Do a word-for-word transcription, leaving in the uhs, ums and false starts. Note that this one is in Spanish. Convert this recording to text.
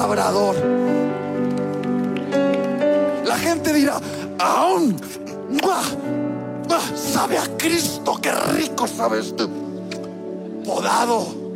labrador. La gente dirá: aún sabe a Cristo, qué rico sabe este podado.